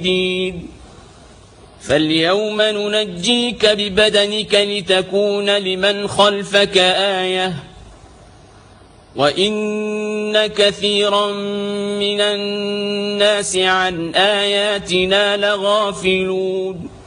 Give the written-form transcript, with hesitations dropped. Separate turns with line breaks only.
شديد فاليوم ننجيك ببدنك لتكون لمن خلفك آية وإن كثيرا من الناس عن آياتنا لغافلون